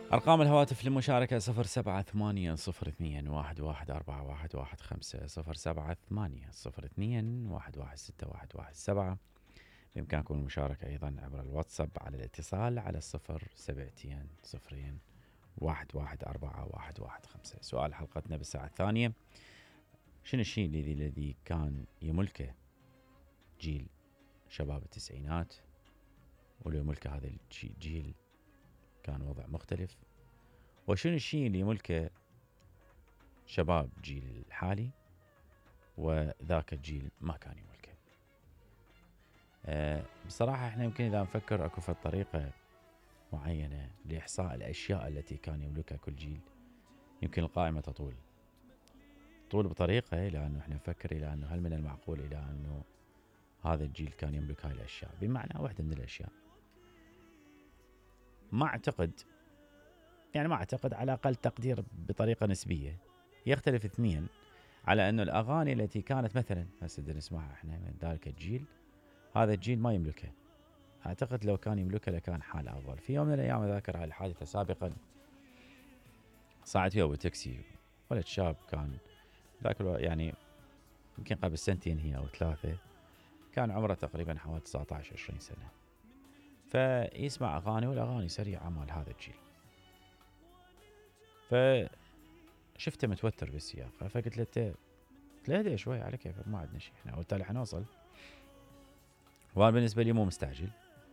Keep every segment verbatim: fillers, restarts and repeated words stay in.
أرقام الهواتف للمشاركة صفر سبعة ثمانية صفر اثنين واحد واحد أربعة واحد واحد خمسة صفر سبعة ثمانية صفر اثنين واحد واحد ستة واحد واحد سبعة. بإمكانكم المشاركة أيضا عبر الواتساب على الاتصال على صفر سبعتين صفرين واحد واحد أربعة واحد واحد خمسة. سؤال حلقتنا بالساعة الثانية: شنو الشيء الذي الذي كان يملكه جيل شباب التسعينات ولو يملكه هذا الجيل كان وضع مختلف؟ وشنو الشيء اللي يملكه شباب جيل الحالي وذاك الجيل ما كان يملكه؟ أه بصراحة احنا يمكن إذا نفكر أكو فد طريقة معينة لإحصاء الأشياء التي كان يملكها كل جيل، يمكن القائمة تطول طول بطريقة إلى أنه احنا نفكر إلى أنه هل من المعقول إلى أنه هذا الجيل كان يملك هاي الأشياء. بمعنى واحدة من الأشياء ما أعتقد، يعني ما أعتقد على أقل تقدير بطريقة نسبية يختلف اثنين على أنه الأغاني التي كانت مثلا هسه نسمعها احنا من ذلك الجيل، هذا الجيل ما يملكها. أعتقد لو كان يملكها لكان حال أفضل. في يوم من الأيام أذكر هاي الحادثة سابقا، صعد فيها أبو تاكسي ولد شاب كان ذاك يعني يمكن قبل سنتين هي أو ثلاثة، كان عمره تقريبا حوالي تسعة عشر عشرين سنة، فيسمع أغاني والأغاني سريعة مال هذا الجيل. فشفته متوتر بالسياقة، فقلت له تلهدي شوي على كيفك، ما عندنا شيء احنا وبالتالي حنوصل، وانا بالنسبة لي مو مستعجل.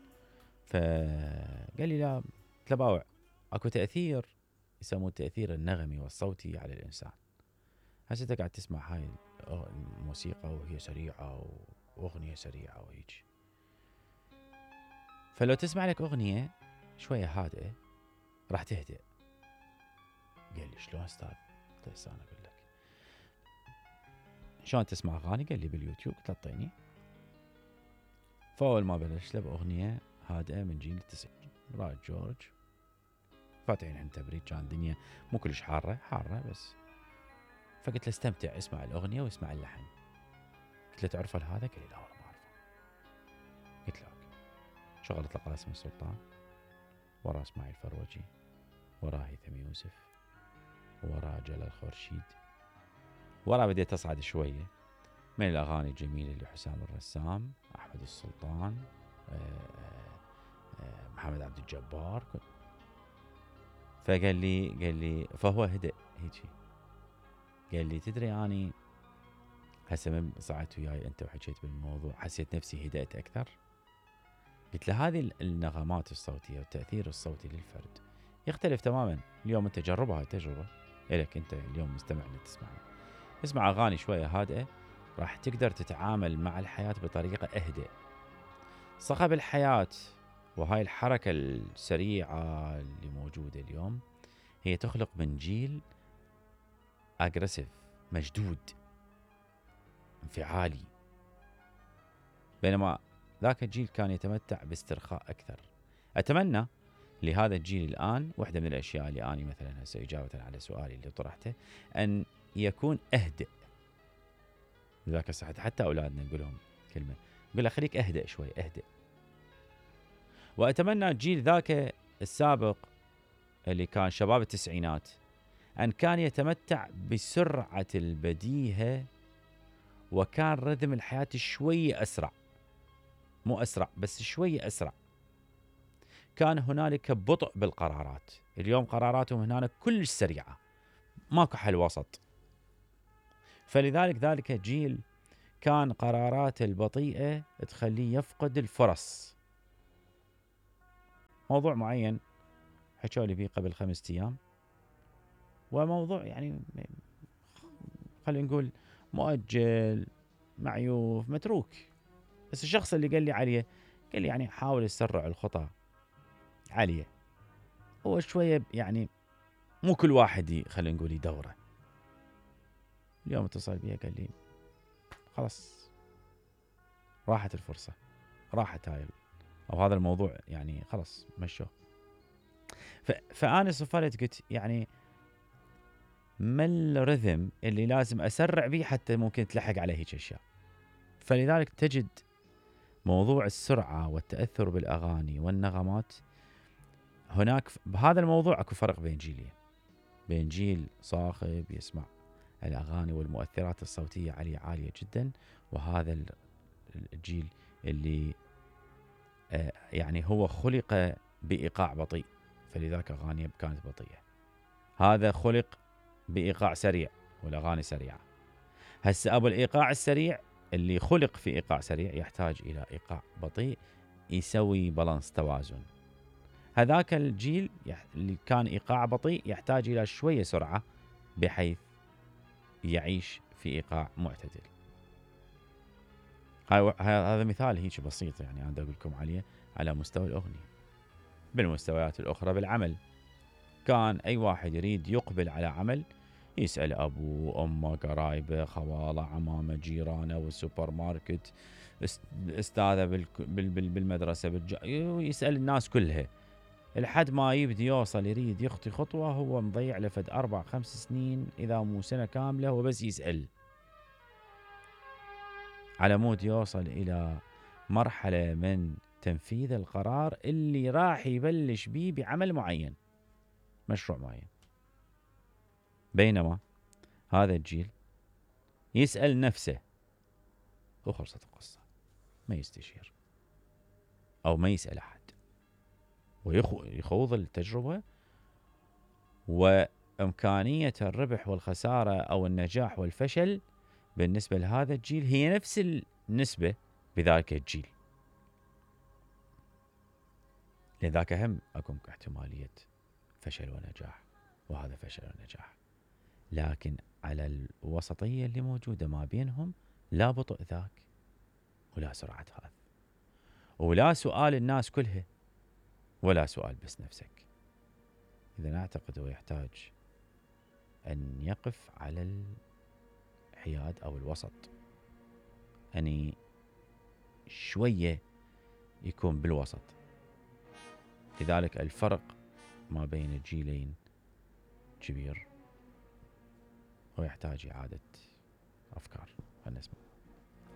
فقال لي لا تلباوع، اكو تأثير يسموه التأثير النغمي والصوتي على الإنسان. هسه انت قاعد تسمع هاي الموسيقى وهي سريعة وأغنية سريعة وهيك، فلو تسمع لك أغنية شوية هادئة راح تهدئ. قال لي شلون استاذ؟ قلت له انا اقول لك شلون تسمع اغاني. قال لي باليوتيوب. قلت له اعطيني. فاول ما بلش له باغنيه هادئه من جيل التسعين، رايد جورج، فاتحين عند تبريد، كان الدنيا مو كلش حاره حاره بس. فقلت له استمتع، اسمع الاغنيه واسمع اللحن. قلت له تعرف هذا؟ قال لي لا والله ما اعرفه. قلت له اوكي. شغلت له قاسم السلطان، وراه اسماعيل فروجي، وراه هيثم يوسف، وراه جلال خورشيد، وراه بديت اصعد شويه من الاغاني الجميله لحسام الرسام، احمد السلطان، محمد عبد الجبار. فقال لي قال لي فهو هدأ هيجي. قال لي تدري اني هسه من صعدت وياي انت وحكيت بالموضوع حسيت نفسي هدأت اكثر. قلت له هذه النغمات الصوتيه والتاثير الصوتي للفرد يختلف تماما. اليوم انت جربها التجربه الك انت اليوم مستمع اللي تسمعها، اسمع اغاني شويه هادئه راح تقدر تتعامل مع الحياه بطريقه اهدى. صخب الحياه وهاي الحركه السريعه اللي موجوده اليوم هي تخلق من جيل اجريسيف، مشدود، انفعالي، بينما ذاك الجيل كان يتمتع باسترخاء اكثر. اتمنى لهذا الجيل الان واحده من الاشياء اللي اني مثلا هسه اجابه على سؤالي اللي طرحته ان يكون اهدئ. ذاك الساعه حتى اولادنا نقول لهم كلمه، نقول له خليك اهدئ شوي، اهدئ. واتمنى الجيل ذاك السابق اللي كان شباب التسعينات ان كان يتمتع بسرعه البديهه، وكان رذم الحياه شوي اسرع، مو اسرع بس شوي اسرع. كان هنالك بطء بالقرارات. اليوم قراراتهم هنالك كلش سريعه، ماكو حل وسط. فلذلك ذلك جيل كان قراراته البطيئه تخليه يفقد الفرص. موضوع معين حكوا لي فيه قبل خمسة ايام، وموضوع يعني خلينا نقول مؤجل، معيوف، متروك، بس الشخص اللي قال لي عليه قال لي يعني حاول تسرع الخطى عليه. هو شويه يعني مو كل واحد خلينا نقول يدوره. اليوم اتصل بي قال لي خلاص راحت الفرصه، راحت هاي او هذا الموضوع يعني خلاص مشوه. فانا صفرت قلت يعني ما الرذم اللي لازم اسرع به حتى ممكن تلحق على هيك اشياء. فلذلك تجد موضوع السرعه والتاثر بالاغاني والنغمات هناك بهذا الموضوع اكو فرق بين جيلين، بين جيل صاخب يسمع الأغاني والمؤثرات الصوتية عليه عالية جدا، وهذا الجيل اللي آه يعني هو خلق بإيقاع بطيء، فلذلك أغانيه كانت بطيئة. هذا خلق بإيقاع سريع والأغاني سريعة. هسه أبو الإيقاع السريع اللي خلق في إيقاع سريع يحتاج إلى إيقاع بطيء يسوي بالانس، توازن. هذاك الجيل اللي كان إيقاع بطيء يحتاج إلى شوية سرعة بحيث يعيش في إيقاع معتدل. هذا مثال هيك بسيط يعني أنا أقول لكم عليه على مستوى الأغنية. بالمستويات الأخرى بالعمل، كان أي واحد يريد يقبل على عمل يسأل أبوه أمه قرايبه خواله عمامه جيرانه والسوبر ماركت استاذه بالمدرسة، يسأل الناس كلها لحد ما يبدي يوصل يريد يخطي خطوة. هو مضيع لفد أربع خمس سنين إذا مو سنة كاملة هو بس يسأل على مود يوصل إلى مرحلة من تنفيذ القرار اللي راح يبلش بيه بعمل معين، مشروع معين. بينما هذا الجيل يسأل نفسه وخلصت القصة، ما يستشير أو ما يسأل أحد ويخوض التجربة، وإمكانية الربح والخسارة أو النجاح والفشل بالنسبة لهذا الجيل هي نفس النسبة بذلك الجيل. لذاك هم أكون احتمالية فشل ونجاح، وهذا فشل ونجاح، لكن على الوسطية اللي موجودة ما بينهم لا بطء ذاك ولا سرعة هذا، ولا سؤال الناس كلها ولا سؤال بس نفسك. إذا أعتقد هو يحتاج أن يقف على الحياد أو الوسط، أني شوية يكون بالوسط. لذلك الفرق ما بين الجيلين كبير ويحتاج إعادة أفكار. فنسمع.